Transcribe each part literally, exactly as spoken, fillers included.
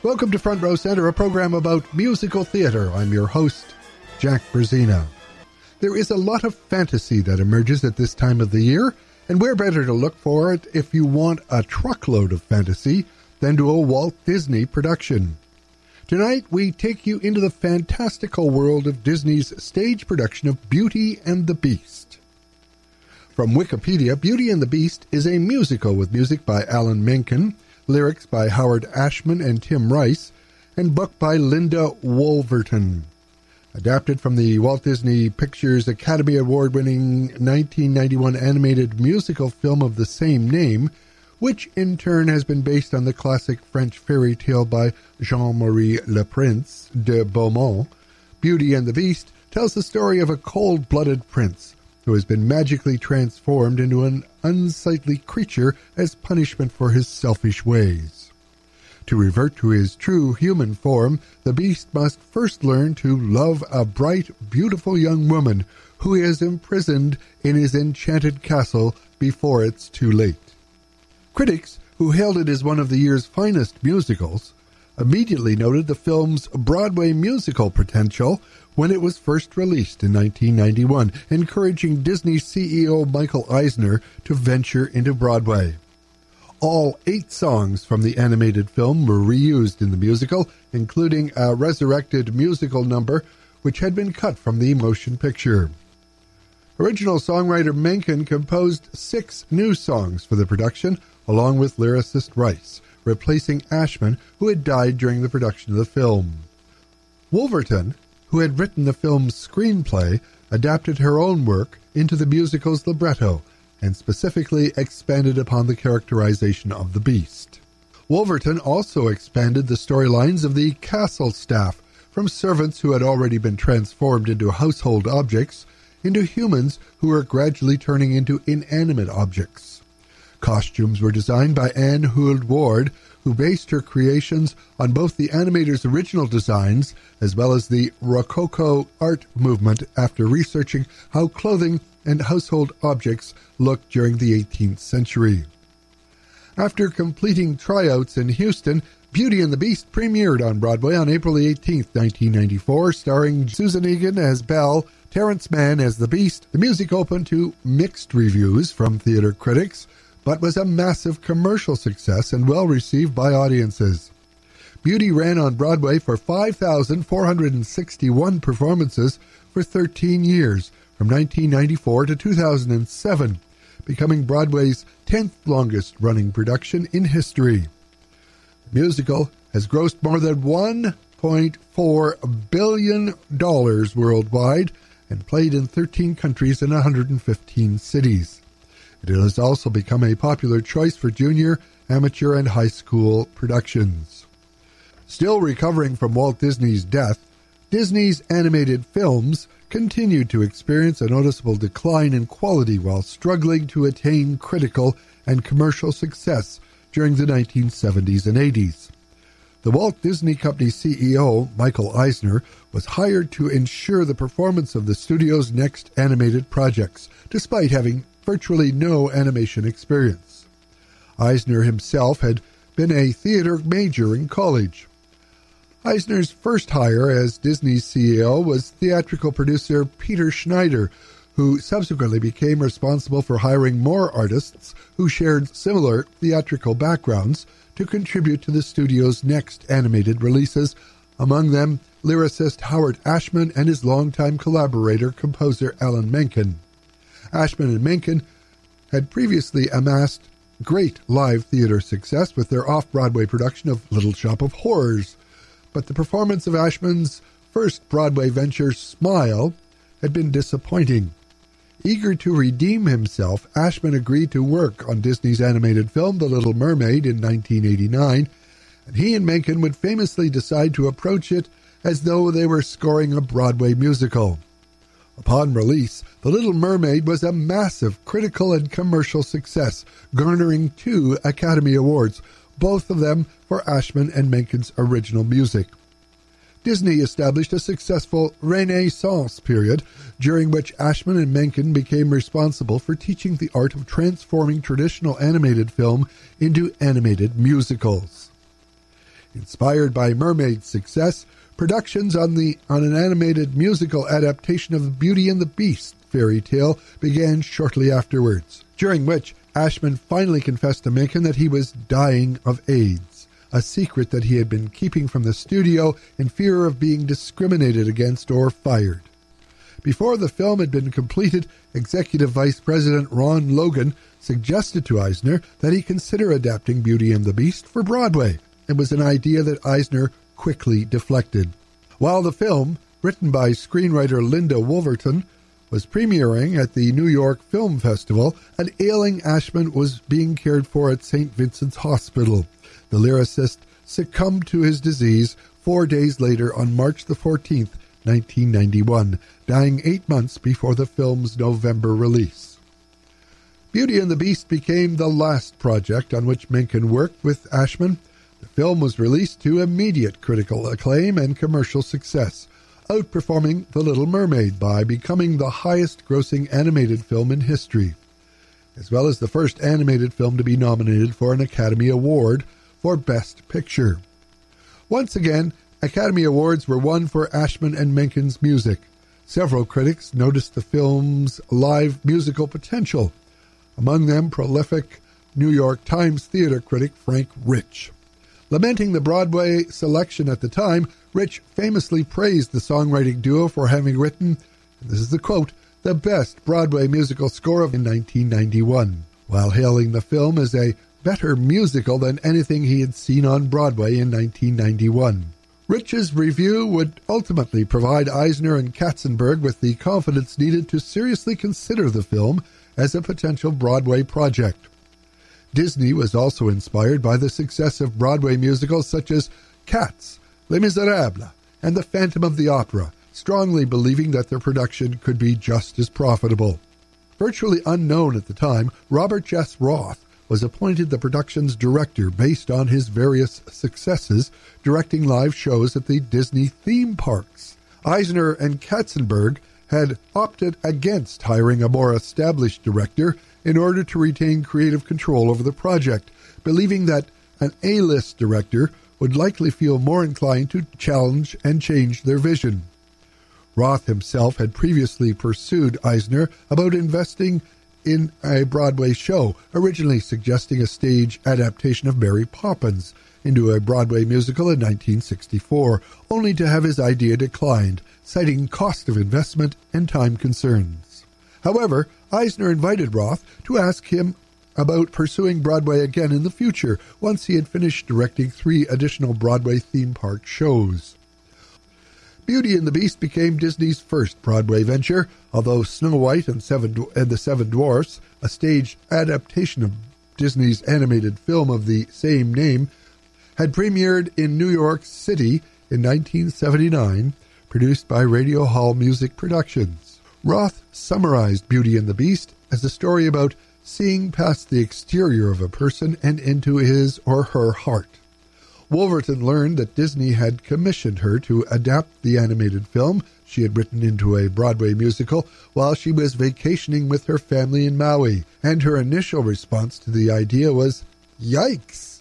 Welcome to Front Row Center, a program about musical theater. I'm your host, Jack Brzezina. There is a lot of fantasy that emerges at this time of the year, and where better to look for it if you want a truckload of fantasy than to a Walt Disney production. Tonight, we take you into the fantastical world of Disney's stage production of Beauty and the Beast. From Wikipedia, Beauty and the Beast is a musical with music by Alan Menken, lyrics by Howard Ashman and Tim Rice, and book by Linda Wolverton. Adapted from the Walt Disney Pictures Academy Award-winning nineteen ninety-one animated musical film of the same name, which in turn has been based on the classic French fairy tale by Jean-Marie Le Prince de Beaumont, Beauty and the Beast tells the story of a cold-blooded prince who has been magically transformed into an unsightly creature as punishment for his selfish ways. To revert to his true human form, the Beast must first learn to love a bright, beautiful young woman who is imprisoned in his enchanted castle before it's too late. Critics, who hailed it as one of the year's finest musicals, immediately noted the film's Broadway musical potential when it was first released in nineteen ninety-one, encouraging Disney C E O Michael Eisner to venture into Broadway. All eight songs from the animated film were reused in the musical, including a resurrected musical number which had been cut from the motion picture. Original songwriter Menken composed six new songs for the production, along with lyricist Rice, replacing Ashman, who had died during the production of the film. Wolverton, who had written the film's screenplay, adapted her own work into the musical's libretto, and specifically expanded upon the characterization of the Beast. Wolverton also expanded the storylines of the castle staff, from servants who had already been transformed into household objects, into humans who were gradually turning into inanimate objects. Costumes were designed by Anne Hould Ward, who based her creations on both the animator's original designs as well as the Rococo art movement after researching how clothing and household objects looked during the eighteenth century. After completing tryouts in Houston, Beauty and the Beast premiered on Broadway on April eighteenth, nineteen ninety-four, starring Susan Egan as Belle, Terrence Mann as the Beast. The music opened to mixed reviews from theater critics, but was a massive commercial success and well received by audiences. Beauty ran on Broadway for five thousand four hundred sixty-one performances for thirteen years, from nineteen ninety-four to two thousand seven, becoming Broadway's tenth longest-running production in history. The musical has grossed more than one point four billion dollars worldwide and played in thirteen countries and one hundred fifteen cities. It has also become a popular choice for junior, amateur, and high school productions. Still recovering from Walt Disney's death, Disney's animated films continued to experience a noticeable decline in quality while struggling to attain critical and commercial success during the nineteen seventies and eighties. The Walt Disney Company C E O, Michael Eisner, was hired to ensure the performance of the studio's next animated projects, despite having virtually no animation experience. Eisner himself had been a theater major in college. Eisner's first hire as Disney's C E O was theatrical producer Peter Schneider, who subsequently became responsible for hiring more artists who shared similar theatrical backgrounds to contribute to the studio's next animated releases, among them lyricist Howard Ashman and his longtime collaborator, composer Alan Menken. Ashman and Menken had previously amassed great live theater success with their off-Broadway production of Little Shop of Horrors, but the performance of Ashman's first Broadway venture, Smile, had been disappointing. Eager to redeem himself, Ashman agreed to work on Disney's animated film The Little Mermaid in nineteen eighty-nine, and he and Menken would famously decide to approach it as though they were scoring a Broadway musical. Upon release, The Little Mermaid was a massive critical and commercial success, garnering two Academy Awards, both of them for Ashman and Menken's original music. Disney established a successful Renaissance period, during which Ashman and Menken became responsible for teaching the art of transforming traditional animated film into animated musicals. Inspired by Mermaid's success, productions on the on an animated musical adaptation of Beauty and the Beast fairy tale began shortly afterwards, during which Ashman finally confessed to Menken that he was dying of AIDS, a secret that he had been keeping from the studio in fear of being discriminated against or fired. Before the film had been completed, Executive Vice President Ron Logan suggested to Eisner that he consider adapting Beauty and the Beast for Broadway. It was an idea that Eisner quickly deflected. While the film, written by screenwriter Linda Wolverton, was premiering at the New York Film Festival, an ailing Ashman was being cared for at Saint Vincent's Hospital. The lyricist succumbed to his disease four days later on March the fourteenth, nineteen ninety-one, dying eight months before the film's November release. Beauty and the Beast became the last project on which Menken worked with Ashman. The film was released to immediate critical acclaim and commercial success, outperforming The Little Mermaid by becoming the highest-grossing animated film in history, as well as the first animated film to be nominated for an Academy Award for Best Picture. Once again, Academy Awards were won for Ashman and Menken's music. Several critics noticed the film's live musical potential, among them prolific New York Times theater critic Frank Rich. Lamenting the Broadway selection at the time, Rich famously praised the songwriting duo for having written, and this is the quote, the best Broadway musical score of in nineteen ninety-one, while hailing the film as a better musical than anything he had seen on Broadway in nineteen ninety-one. Rich's review would ultimately provide Eisner and Katzenberg with the confidence needed to seriously consider the film as a potential Broadway project. Disney was also inspired by the success of Broadway musicals such as Cats, Les Miserables, and The Phantom of the Opera, strongly believing that their production could be just as profitable. Virtually unknown at the time, Robert S. Roth was appointed the production's director based on his various successes directing live shows at the Disney theme parks. Eisner and Katzenberg had opted against hiring a more established director in order to retain creative control over the project, believing that an A-list director would likely feel more inclined to challenge and change their vision. Roth himself had previously pursued Eisner about investing in a Broadway show, originally suggesting a stage adaptation of Mary Poppins into a Broadway musical in nineteen sixty-four, only to have his idea declined, citing cost of investment and time concerns. However, Eisner invited Roth to ask him about pursuing Broadway again in the future, once he had finished directing three additional Broadway theme park shows. Beauty and the Beast became Disney's first Broadway venture, although Snow White and, Seven, and the Seven Dwarfs, a stage adaptation of Disney's animated film of the same name, had premiered in New York City in nineteen seventy-nine, produced by Radio Hall Music Productions. Roth summarized Beauty and the Beast as a story about seeing past the exterior of a person and into his or her heart. Wolverton learned that Disney had commissioned her to adapt the animated film she had written into a Broadway musical while she was vacationing with her family in Maui, and her initial response to the idea was, "Yikes!"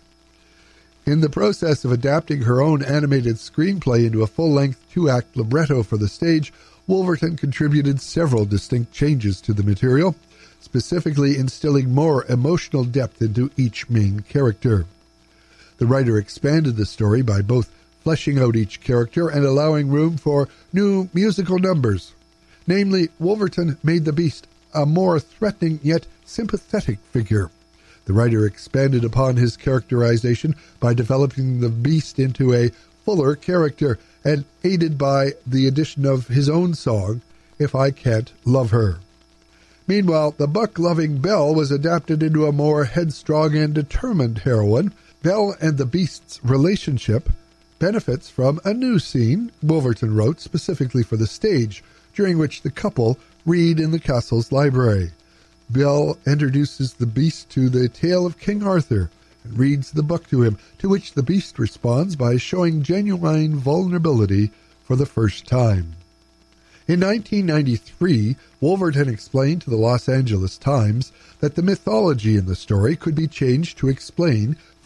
In the process of adapting her own animated screenplay into a full-length two-act libretto for the stage, Wolverton contributed several distinct changes to the material, specifically instilling more emotional depth into each main character. The writer expanded the story by both fleshing out each character and allowing room for new musical numbers. Namely, Wolverton made the Beast a more threatening yet sympathetic figure. The writer expanded upon his characterization by developing the Beast into a fuller character and aided by the addition of his own song, If I Can't Love Her. Meanwhile, the buck-loving Belle was adapted into a more headstrong and determined heroine. Belle and the Beast's relationship benefits from a new scene Wolverton wrote specifically for the stage, during which the couple read in the castle's library. Belle introduces the Beast to the tale of King Arthur and reads the book to him, to which the Beast responds by showing genuine vulnerability for the first time. In nineteen ninety-three, Wolverton explained to the Los Angeles Times that the mythology in the story could be changed to explain,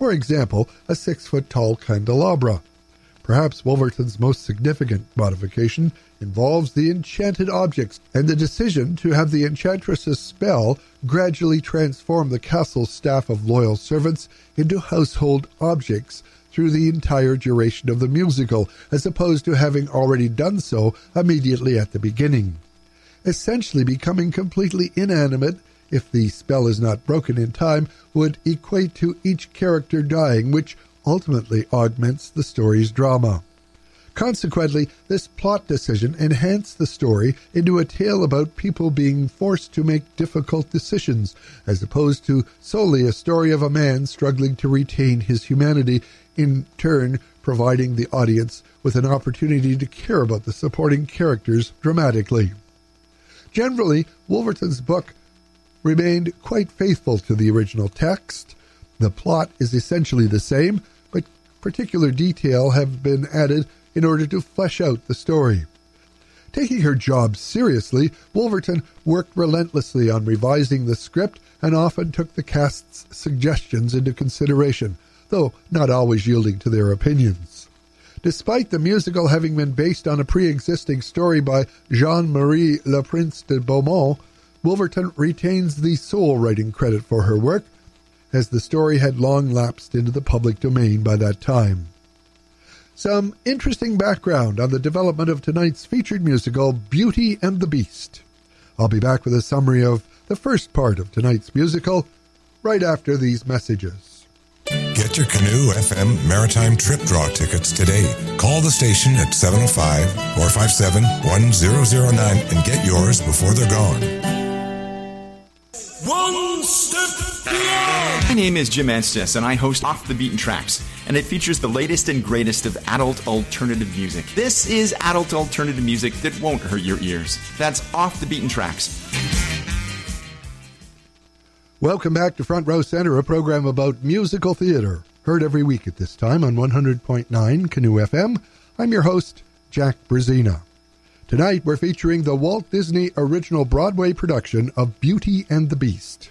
For example, a six-foot-tall candelabra. Perhaps Wolverton's most significant modification involves the enchanted objects and the decision to have the enchantress's spell gradually transform the castle's staff of loyal servants into household objects through the entire duration of the musical, as opposed to having already done so immediately at the beginning. Essentially becoming completely inanimate, if the spell is not broken in time, would equate to each character dying, which ultimately augments the story's drama. Consequently, this plot decision enhanced the story into a tale about people being forced to make difficult decisions, as opposed to solely a story of a man struggling to retain his humanity, in turn providing the audience with an opportunity to care about the supporting characters dramatically. Generally, Wolverton's book remained quite faithful to the original text. The plot is essentially the same, but particular detail have been added in order to flesh out the story. Taking her job seriously, Wolverton worked relentlessly on revising the script and often took the cast's suggestions into consideration, though not always yielding to their opinions. Despite the musical having been based on a pre-existing story by Jean-Marie Le Prince de Beaumont, Wolverton retains the sole writing credit for her work, as the story had long lapsed into the public domain by that time. Some interesting background on the development of tonight's featured musical, Beauty and the Beast. I'll be back with a summary of the first part of tonight's musical right after these messages. Get your Canoe F M Maritime Trip Draw tickets today. Call the station at seven oh five, four five seven, one zero zero nine and get yours before they're gone. One step beyond! My name is Jim Estes, and I host Off the Beaten Tracks, and it features the latest and greatest of adult alternative music. This is adult alternative music that won't hurt your ears. That's Off the Beaten Tracks. Welcome back to Front Row Center, a program about musical theater, heard every week at this time on one hundred point nine Canoe F M. I'm your host, Jack Brzezina. Tonight we're featuring the Walt Disney original Broadway production of Beauty and the Beast.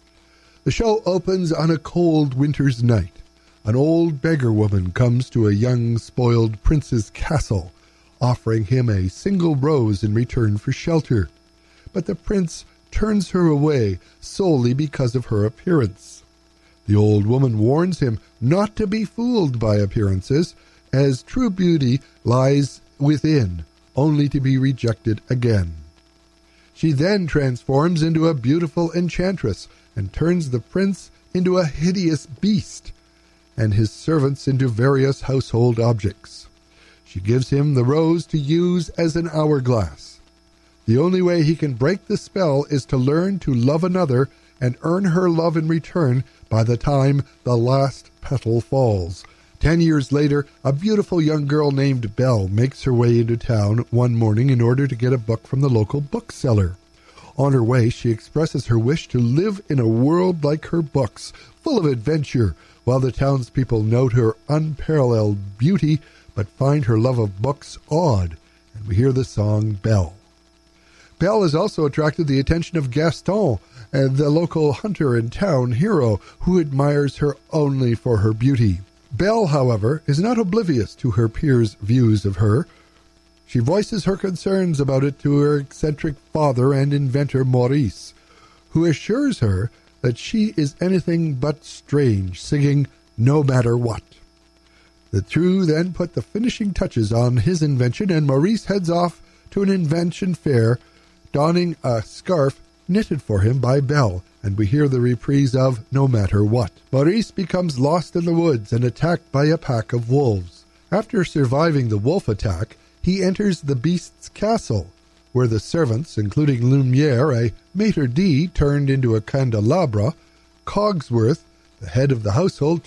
The show opens on a cold winter's night. An old beggar woman comes to a young spoiled prince's castle, offering him a single rose in return for shelter. But the prince turns her away solely because of her appearance. The old woman warns him not to be fooled by appearances, as true beauty lies within, only to be rejected again. She then transforms into a beautiful enchantress and turns the prince into a hideous beast and his servants into various household objects. She gives him the rose to use as an hourglass. The only way he can break the spell is to learn to love another and earn her love in return by the time the last petal falls. Ten years later, a beautiful young girl named Belle makes her way into town one morning in order to get a book from the local bookseller. On her way, she expresses her wish to live in a world like her books, full of adventure, while the townspeople note her unparalleled beauty, but find her love of books odd, and we hear the song Belle. Belle has also attracted the attention of Gaston, and the local hunter and town hero, who admires her only for her beauty. Belle, however, is not oblivious to her peers' views of her. She voices her concerns about it to her eccentric father and inventor Maurice, who assures her that she is anything but strange, singing "No Matter What." The two then put the finishing touches on his invention, and Maurice heads off to an invention fair, donning a scarf knitted for him by Belle, and we hear the reprise of "No Matter What." Maurice becomes lost in the woods and attacked by a pack of wolves. After surviving the wolf attack, he enters the beast's castle, where the servants, including Lumiere, a maitre d' turned into a candelabra, Cogsworth, the head of the household,